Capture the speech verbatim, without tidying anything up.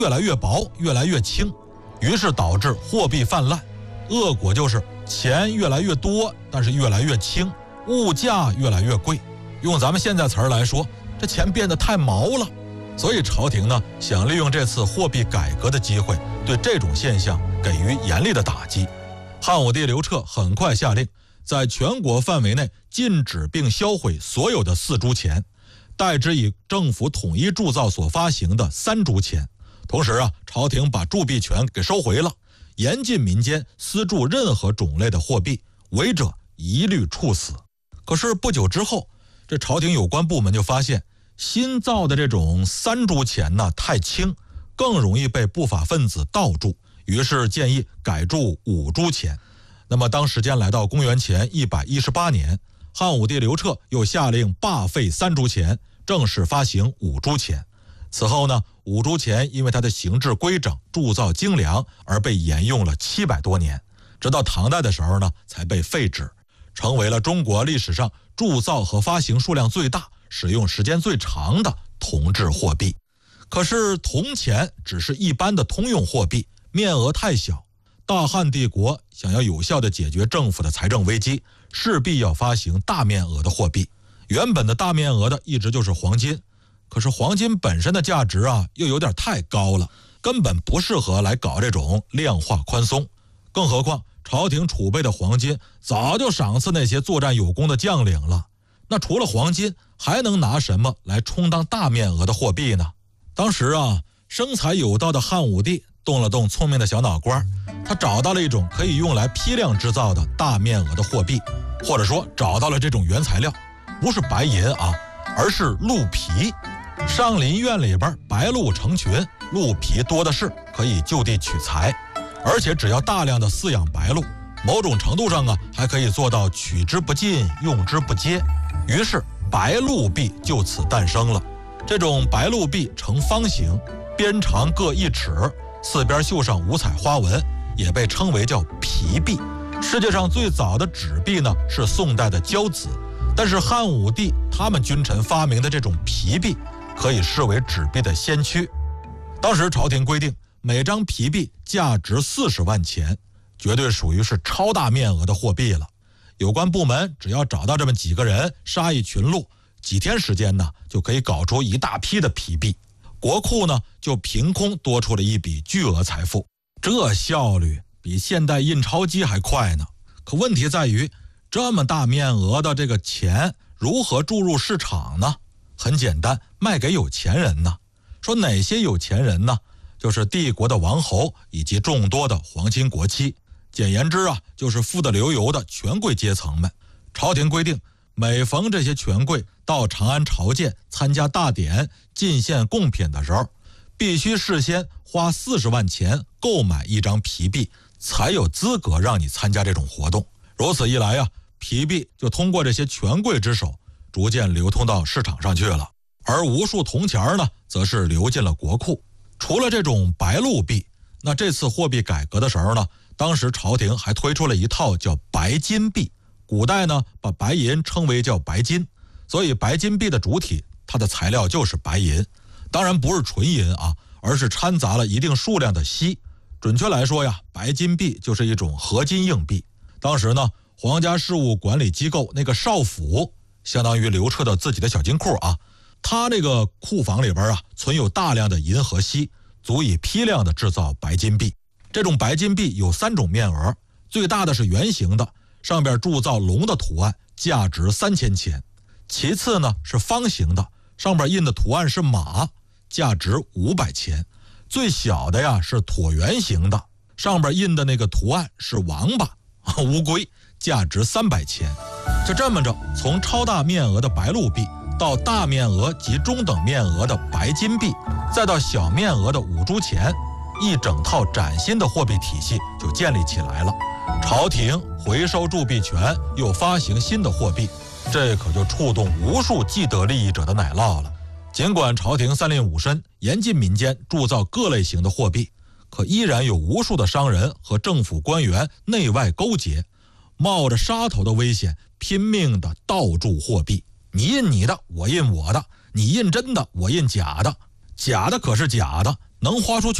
越来越薄，越来越轻，于是导致货币泛滥。恶果就是钱越来越多，但是越来越轻，物价越来越贵。用咱们现在词儿来说，这钱变得太毛了。所以朝廷呢，想利用这次货币改革的机会，对这种现象给予严厉的打击。汉武帝刘彻很快下令，在全国范围内禁止并销毁所有的四铢钱，代之以政府统一铸造所发行的三铢钱。同时啊，朝廷把铸币权给收回了，严禁民间私铸任何种类的货币，违者一律处死。可是不久之后，这朝廷有关部门就发现，新造的这种三铢钱呢太轻，更容易被不法分子盗铸，于是建议改铸五铢钱。那么当时间来到公元前一百一十八年，汉武帝刘彻又下令罢废三铢钱，正式发行五铢钱。此后呢，五铢钱因为它的形制规整、铸造精良而被沿用了七百多年，直到唐代的时候呢，才被废止，成为了中国历史上铸造和发行数量最大、使用时间最长的铜制货币。可是铜钱只是一般的通用货币，面额太小。大汉帝国想要有效地解决政府的财政危机，势必要发行大面额的货币。原本的大面额的一直就是黄金，可是黄金本身的价值啊，又有点太高了，根本不适合来搞这种量化宽松。更何况朝廷储备的黄金早就赏赐那些作战有功的将领了，那除了黄金还能拿什么来充当大面额的货币呢？当时啊，生财有道的汉武帝动了动聪明的小脑瓜，他找到了一种可以用来批量制造的大面额的货币，或者说找到了这种原材料，不是白银啊，而是鹿皮。上林苑里边白鹿成群，鹿皮多的是，可以就地取材，而且只要大量的饲养白鹿，某种程度上啊，还可以做到取之不尽，用之不竭。于是白鹿币就此诞生了。这种白鹿币呈方形，边长各一尺，四边绣上五彩花纹，也被称为叫皮币。世界上最早的纸币呢，是宋代的交子，但是汉武帝他们君臣发明的这种皮币，可以视为纸币的先驱。当时朝廷规定，每张皮币价值四十万钱，绝对属于是超大面额的货币了。有关部门只要找到这么几个人，杀一群鹿，几天时间呢，就可以搞出一大批的皮币，国库呢就凭空多出了一笔巨额财富。这效率比现代印钞机还快呢。可问题在于，这么大面额的这个钱如何注入市场呢？很简单，卖给有钱人呢。说哪些有钱人呢？就是帝国的王侯以及众多的皇亲国戚。简言之啊，就是富得流油的权贵阶层们。朝廷规定，每逢这些权贵到长安朝见、参加大典、进献贡品的时候，必须事先花四十万钱购买一张皮币，才有资格让你参加这种活动。如此一来啊，皮币就通过这些权贵之手，逐渐流通到市场上去了。而无数铜钱呢，则是流进了国库。除了这种白鹿币，那这次货币改革的时候呢，当时朝廷还推出了一套叫白金币。古代呢，把白银称为叫白金，所以白金币的主体，它的材料就是白银。当然不是纯银啊，而是掺杂了一定数量的锡。准确来说呀，白金币就是一种合金硬币。当时呢，皇家事务管理机构那个少府，相当于刘彻的自己的小金库啊，他这个库房里边啊，存有大量的银和锡，足以批量的制造白金币。这种白金币有三种面额，最大的是圆形的，上边铸造龙的图案，价值三千钱。其次呢是方形的，上边印的图案是马，价值五百钱。最小的呀是椭圆形的，上边印的那个图案是王八、乌龟，价值三百钱。就这么着，从超大面额的白鹿币，到大面额及中等面额的白金币，再到小面额的五铢钱，一整套崭新的货币体系就建立起来了。朝廷回收铸币权，又发行新的货币，这可就触动无数既得利益者的奶酪了。尽管朝廷三令五申，严禁民间铸造各类型的货币，可依然有无数的商人和政府官员内外勾结，冒着杀头的危险，拼命的盗铸货币。你印你的，我印我的；你印真的，我印假的。假的可是假的， 能花出去